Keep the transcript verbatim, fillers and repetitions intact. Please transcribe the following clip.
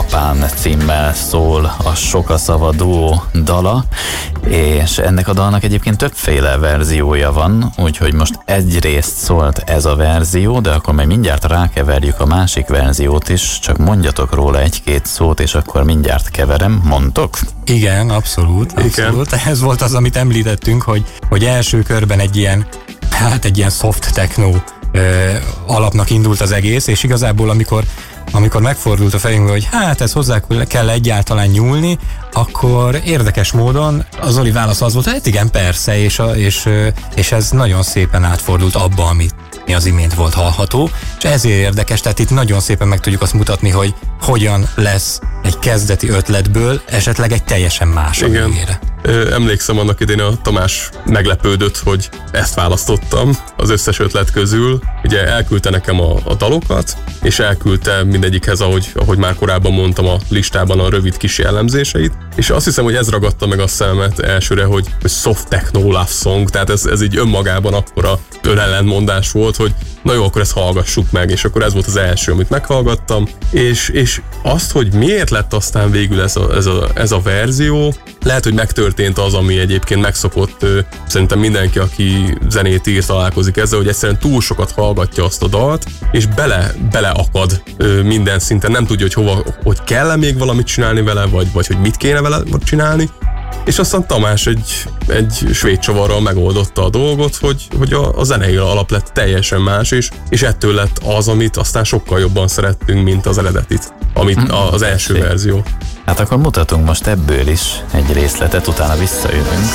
Japán címmel szól a Sokaszava duó dala, és ennek a dalnak egyébként többféle verziója van, úgyhogy most egyrészt szólt ez a verzió, de akkor majd mindjárt rákeverjük a másik verziót is, csak mondjatok róla egy-két szót, és akkor mindjárt keverem. Mondtok? Igen, abszolút, abszolút. Igen. Ez volt az, amit említettünk, hogy, hogy első körben egy ilyen, hát egy ilyen soft techno ö, alapnak indult az egész, és igazából amikor amikor megfordult a fejünkbe, hogy hát ez hozzá kell egyáltalán nyúlni, akkor érdekes módon az Zoli válasz az volt, hogy hát igen, persze, és, a, és, és ez nagyon szépen átfordult abba, amit az imént volt hallható, és ezért érdekes, tehát itt nagyon szépen meg tudjuk azt mutatni, hogy hogyan lesz egy kezdeti ötletből esetleg egy teljesen más a végére. Emlékszem, annak idén a Tamás meglepődött, hogy ezt választottam az összes ötlet közül. Ugye elküldte nekem a, a dalokat, és elküldte mindegyikhez, ahogy, ahogy már korábban mondtam a listában, a rövid kis jellemzéseit, és azt hiszem, hogy ez ragadta meg a szemet elsőre, hogy, hogy soft techno love song, tehát ez, ez így önmagában akkora önellentmondás volt, hogy na jó, akkor ezt hallgassuk meg, és akkor ez volt az első, amit meghallgattam, és, és azt, hogy miért lett aztán végül ez a, ez a, ez a verzió, lehet, hogy megtörtént az, ami egyébként megszokott, szerintem mindenki, aki zenét ír, találkozik ezzel, hogy egyszerűen túl sokat hallgatja azt a dalt, és bele, beleakad minden szinten, nem tudja, hogy hova, hogy kell-e még valamit csinálni vele, vagy, vagy hogy mit kéne vele csinálni, és aztán Tamás egy, egy svéd csavarral megoldotta a dolgot, hogy, hogy a, a zenei alap lett teljesen más, és, és ettől lett az, amit aztán sokkal jobban szerettünk, mint az eredetit, amit az első verzió. Hát akkor mutatunk most ebből is egy részletet, utána visszajövünk.